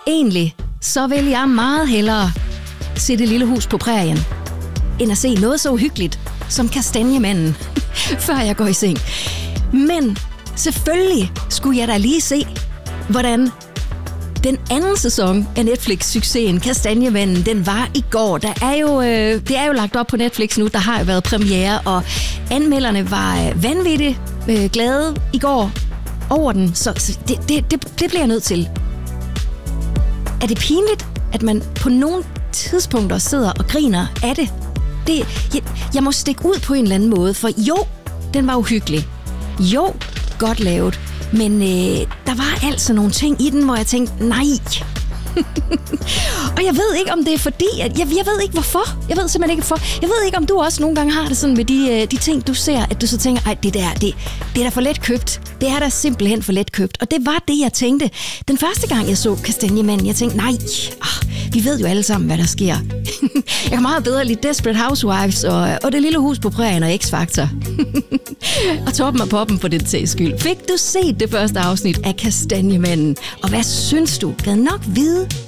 Egentlig, så vil jeg meget hellere se Det lille hus på prærien, end at se noget så uhyggeligt som Kastanjemanden, før jeg går i seng. Men selvfølgelig skulle jeg da lige se, hvordan den anden sæson af Netflix-succesen Kastanjemanden, den var i går. Det er jo lagt op på Netflix nu, der har jo været premiere, og anmelderne var vanvittigt glade i går over den, så det bliver jeg nødt til. Er det pinligt, at man på nogle tidspunkter sidder og griner af det? Jeg må stikke ud på en eller anden måde, for jo, den var uhyggelig. Jo, godt lavet. Men der var altså nogle ting i den, hvor jeg tænkte, nej. Og jeg ved ikke, om det er fordi, at jeg ved ikke hvorfor. Jeg ved simpelthen ikke hvorfor. Jeg ved ikke, om du også nogle gange har det sådan med de ting, du ser, at du så tænker, ej, det er da for let købt. Det er da simpelthen for let købt. Og det var det, jeg tænkte. Den første gang, jeg så Kastanjemanden, jeg tænkte, nej, vi ved jo alle sammen, hvad der sker. Jeg kan meget bedre lide Desperate Housewives og Det lille hus på prærien og X-Factor. Og Toppen og Poppen for det sags skyld. Fik du set det første afsnit af Kastanjemanden? Og hvad synes du? Gad nok vide